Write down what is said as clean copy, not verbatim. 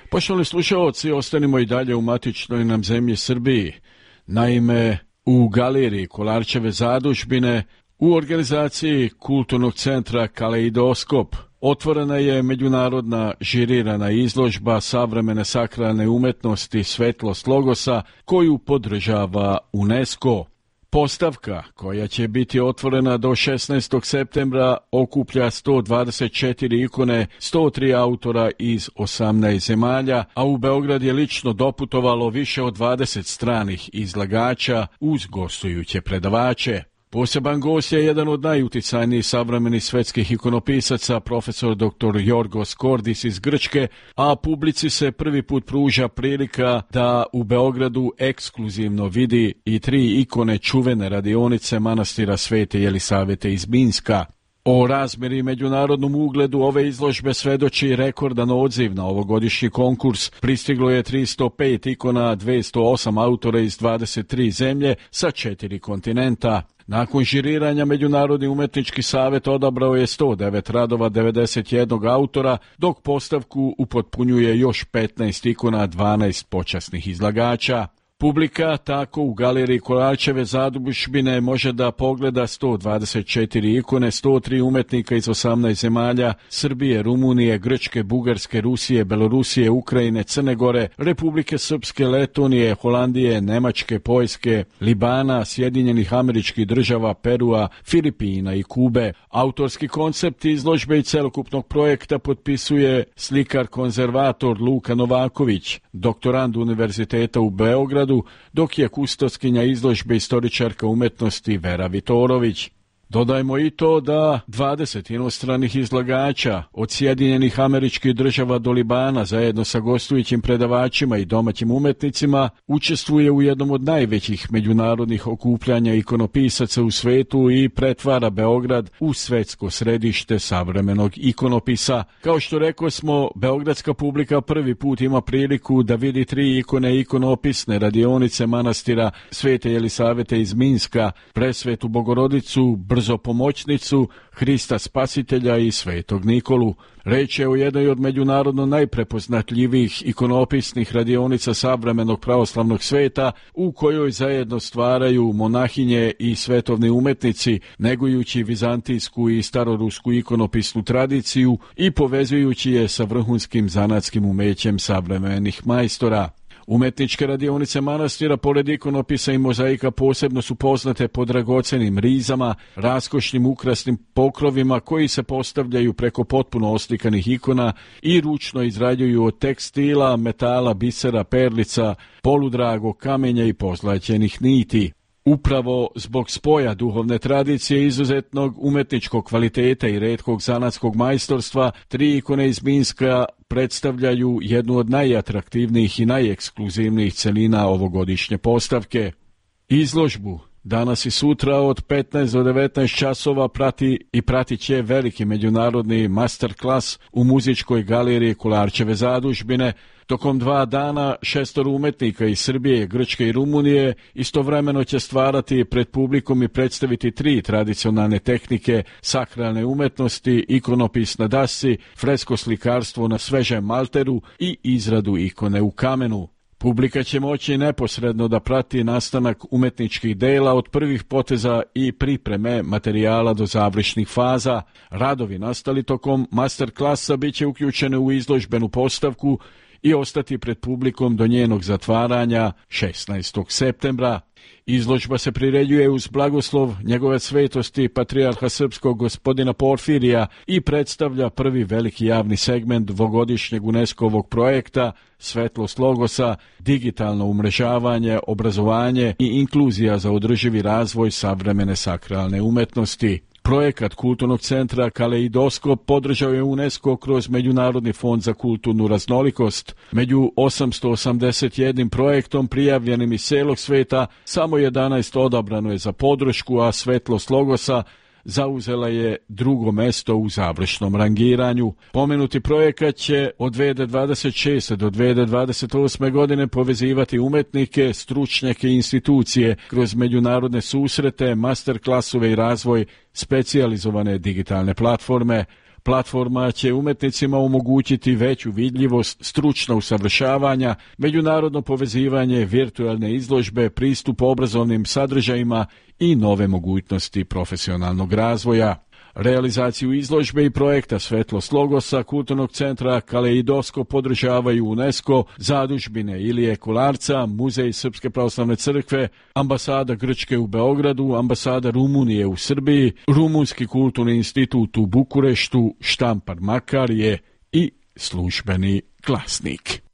Poštovani slušaoci, ostanimo i dalje u matičnoj nam zemlji Srbiji. Naime, u galeriji Kolarčeve zadužbine u organizaciji Kulturnog centra Kaleidoskop otvorena je međunarodna žirirana izložba savremene sakralne umetnosti Svetlost Logosa koju podržava UNESCO. Postavka, koja će biti otvorena do 16. septembra, okuplja 124 ikone, 103 autora iz 18 zemalja, a u Beograd je lično doputovalo više od 20 stranih izlagača uz gostujuće predavače. Poseban gost je jedan od najuticajnijih savremenih svetskih ikonopisaca, profesor dr. Jorgos Kordis iz Grčke, a publici se prvi put pruža prilika da u Beogradu ekskluzivno vidi i 3 ikone čuvene radionice manastira Svete Jelisavete iz Minska. O razmjeri i međunarodnom ugledu ove izložbe svedoči rekordan odziv na ovogodišnji konkurs. Pristiglo je 305 ikona, 208 autora iz 23 zemlje sa 4 kontinenta. Nakon žiriranja Međunarodni umetnički savjet odabrao je 109 radova 91 autora, dok postavku upotpunjuje još 15 ikona, 12 počasnih izlagača. Publika tako u galeriji Kolarčeve zadužbine može da pogleda 124 ikone, 103 umetnika iz 18 zemalja, Srbije, Rumunije, Grčke, Bugarske, Rusije, Belorusije, Ukrajine, Crne Gore, Republike Srpske, Letonije, Holandije, Nemačke, Poljske, Libana, Sjedinjenih Američkih Država, Perua, Filipina i Kube. Autorski koncept izložbe i celokupnog projekta potpisuje slikar-konzervator Luka Novaković, doktorand Univerziteta u Beogradu, dok je kustoskinja izložbe istoričarka umetnosti Vera Vitorović. Dodajmo i to da 20 inostranih izlagača od Sjedinjenih Američkih Država do Libana zajedno sa gostujućim predavačima i domaćim umetnicima učestvuje u jednom od najvećih međunarodnih okupljanja ikonopisaca u svetu i pretvara Beograd u svetsko središte savremenog ikonopisa. Kao što rekosmo, beogradska publika prvi put ima priliku da vidi 3 ikone ikonopisne radionice manastira Svete Jelisavete iz Minska, Presvetu Bogorodicu, Brzopomoćnicu, Hrista Spasitelja i Svetog Nikolu. Reč je o jednoj od međunarodno najprepoznatljivijih ikonopisnih radionica savremenog pravoslavnog sveta, u kojoj zajedno stvaraju monahinje i svetovni umetnici, negujući vizantijsku i starorusku ikonopisnu tradiciju i povezujući je sa vrhunskim zanatskim umećem savremenih majstora. Umetničke radionice manastira, pored ikonopisa i mozaika, posebno su poznate po dragocenim rizama, raskošnim ukrasnim pokrovima koji se postavljaju preko potpuno oslikanih ikona i ručno izrađuju od tekstila, metala, bisera, perlica, poludragog kamenja i pozlaćenih niti. Upravo zbog spoja duhovne tradicije, izuzetnog umetničkog kvaliteta i retkog zanatskog majstorstva, 3 ikone iz Minska predstavljaju jednu od najatraktivnijih i najekskluzivnijih celina ovogodišnje postavke. Izložbu danas i sutra od 15 do 19 časova pratit će veliki međunarodni masterclass u muzičkoj galeriji Kolarčeve zadužbine. Tokom 2 dana 6 umetnika iz Srbije, Grčke i Rumunije istovremeno će stvarati pred publikom i predstaviti 3 tradicionalne tehnike sakralne umetnosti, ikonopis na dasi, fresko slikarstvo na svežem malteru i izradu ikone u kamenu. Publika će moći neposredno da prati nastanak umetničkih dela od prvih poteza i pripreme materijala do završnih faza. Radovi nastali tokom masterklasa bit će uključene u izložbenu postavku i ostati pred publikom do njenog zatvaranja 16. septembra. Izložba se priređuje uz blagoslov njegove svetosti patrijarha srpskog gospodina Porfirija i predstavlja prvi veliki javni segment dvogodišnjeg UNESCO-ovog projekta Svetlost Logosa, digitalno umrežavanje, obrazovanje i inkluzija za održivi razvoj savremene sakralne umetnosti. Projekat Kulturnog centra Kaleidoskop podržao je UNESCO kroz Međunarodni fond za kulturnu raznolikost. Među 881 projektom prijavljenim iz celog sveta, samo 11 odabrano je za podršku, a Svetlost Logosa zauzela je 2. mesto u završnom rangiranju. Pomenuti projekat će od 2026. do 2028. godine povezivati umetnike, stručnjake i institucije kroz međunarodne susrete, masterklasove i razvoj specijalizovane digitalne platforme. Platforma će umetnicima omogućiti veću vidljivost, stručna usavršavanja, međunarodno povezivanje, virtualne izložbe, pristup obrazovnim sadržajima i nove mogućnosti profesionalnog razvoja. Realizaciju izložbe i projekta Svetlost Logosa Kulturnog centra Kaleidoskop podržavaju UNESCO, zadužbine Ilije Kolarca, Muzej Srpske pravoslavne crkve, Ambasada Grčke u Beogradu, Ambasada Rumunije u Srbiji, Rumunski kulturni institut u Bukureštu, Štampar Makarije i Službeni glasnik.